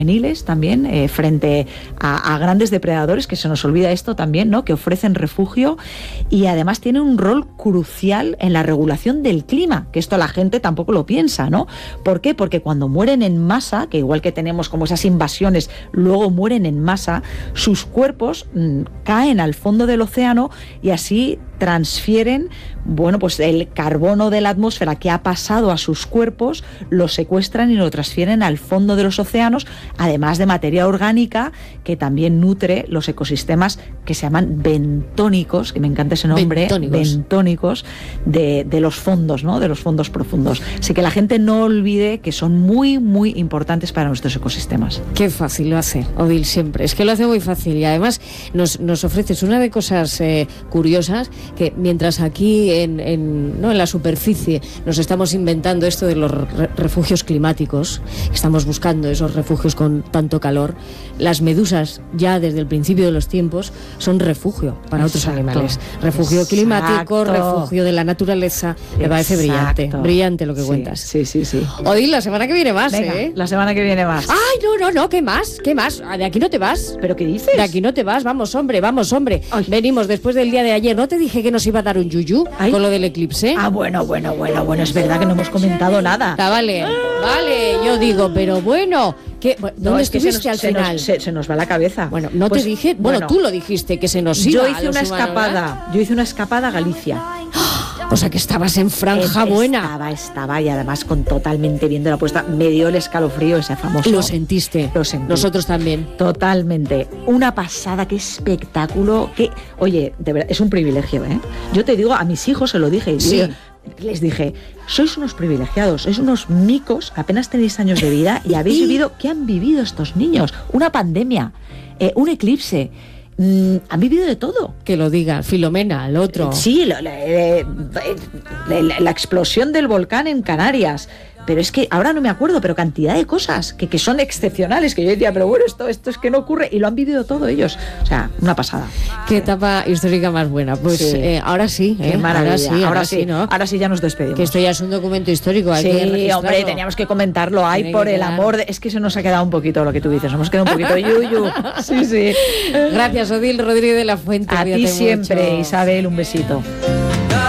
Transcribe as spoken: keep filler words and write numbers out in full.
juveniles también eh, frente a, a grandes depredadores, que se nos olvida esto también, ¿no? Que ofrecen refugio y además tienen un rol crucial en la regulación del clima, que esto la gente tampoco lo piensa, ¿no? ¿Por qué? Porque cuando mueren en masa, que igual que tenemos como esas invasiones, luego mueren en masa, sus cuerpos mmm, caen al fondo del océano y así transfieren, bueno, pues el carbono de la atmósfera que ha pasado a sus cuerpos, lo secuestran y lo transfieren al fondo de los océanos, además de materia orgánica que también nutre los ecosistemas que se llaman bentónicos, que me encanta ese nombre, bentónicos, bentónicos de, de los fondos, ¿no? De los fondos profundos. Así que la gente no olvide que son muy, muy importantes para nuestros ecosistemas. Qué fácil lo hace, Odil, siempre. Es que lo hace muy fácil y además nos, nos ofreces una de cosas eh, curiosas, que mientras aquí en, en, ¿no? en la superficie nos estamos inventando esto de los re- refugios climáticos, estamos buscando esos refugios con tanto calor, las medusas ya desde el principio de los tiempos son refugio para Exacto. otros animales. Refugio Exacto. climático, refugio de la naturaleza. Me parece brillante, brillante lo que sí, cuentas. Sí, sí, sí. Odil, la semana que viene más, Venga, ¿eh? La semana que viene más. Ay, no, no, no, ¿qué más? ¿Qué más? De aquí no te vas. ¿Pero qué dices? De aquí no te vas, vamos, hombre, vamos, hombre. Ay. Venimos después del día de ayer. ¿No te dije que nos iba a dar un yuyu Ay. con lo del eclipse? Ah, bueno, bueno, bueno, bueno, es verdad que no hemos comentado nada. Ah, vale, vale, yo digo, pero bueno, ¿qué, ¿dónde no, es estuviste que al se final? Nos, se, se nos va la cabeza. Bueno, no pues, te dije, bueno, bueno, tú lo dijiste, que se nos iba. Yo hice una escapada, yo hice una escapada a Galicia. O sea que estabas en franja eh, buena. Estaba, estaba y además con totalmente viendo la puesta. Me dio el escalofrío ese famoso. Lo sentiste. Lo sentí. Nosotros también. Totalmente. Una pasada, qué espectáculo. Qué... Oye, de verdad, es un privilegio, ¿eh? Yo te digo, a mis hijos se lo dije. Sí. Yo, les dije, sois unos privilegiados, sois unos micos, apenas tenéis años de vida y habéis vivido, ¿qué han vivido estos niños? Una pandemia, eh, un eclipse. Mm, han vivido de todo. Que lo diga Filomena, el otro. Sí, lo, la, la, la, la explosión del volcán en Canarias. Pero es que ahora no me acuerdo, pero cantidad de cosas que, que son excepcionales, que yo decía, pero bueno, esto, esto es que no ocurre, y lo han vivido todo ellos. O sea, una pasada. Qué etapa histórica más buena. Pues sí. Eh, ahora sí, ¿eh? Qué maravilla. Ahora sí, ahora, ahora sí, sí, ¿no? Ahora sí ya nos despedimos. Que esto ya es un documento histórico. Hay sí, que registrarlo. Hombre, teníamos que comentarlo. Ay, Tiene por que el quedar. amor de... Es que se nos ha quedado un poquito lo que tú dices, nos hemos quedado un poquito yuyu. Sí, sí. Gracias, Odil Rodríguez de la Fuente. A ti siempre, mucho. Isabel, un besito.